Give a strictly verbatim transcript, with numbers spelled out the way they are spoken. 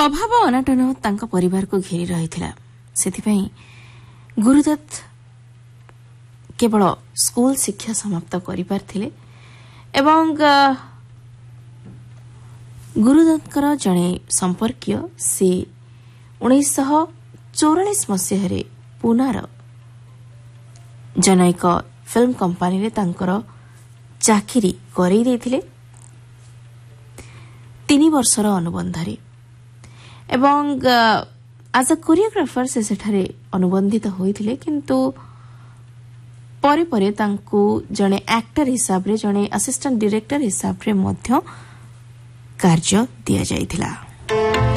ଅଭାବ ଅନାଟନ ତାଙ୍କ ପରିବାରକୁ ଘେରି ରହିଥିଲା। ସେଥିପାଇଁ ଗୁରୁଦତ୍ତ କେବଳ ସ୍କୁଲ ଶିକ୍ଷା ସମାପ୍ତ କରିପାରିଥିଲେ ଏବଂ ଗୁରୁଦତ୍ତଙ୍କର ଜଣେ ସମ୍ପର୍କୀୟ ସେ ଉଣେଇଶହ ଚଉରାଳିଶ ମସିହାରେ ପୁନାର ଜନୈକ ଫିଲ୍ମ କମ୍ପାନୀରେ ତାଙ୍କର ଚାକିରି କରାଇ ଦେଇଥିଲେ ତିନି ବର୍ଷର ଅନୁବନ୍ଧରେ ଏବଂ ଆଜ୍ ଅ କୋରିଓଗ୍ରାଫର ସେ ସେଠାରେ ଅନୁବନ୍ଧିତ ହୋଇଥିଲେ। କିନ୍ତୁ ପରେ ପରେ ତାଙ୍କୁ ଜଣେ ଆକ୍ଟର ହିସାବରେ ଜଣେ ଆସିଷ୍ଟାଣ୍ଟ ଡିରେକ୍ଟର ହିସାବରେ ମଧ୍ୟ କାର୍ଯ୍ୟ ଦିଆଯାଇଥିଲା।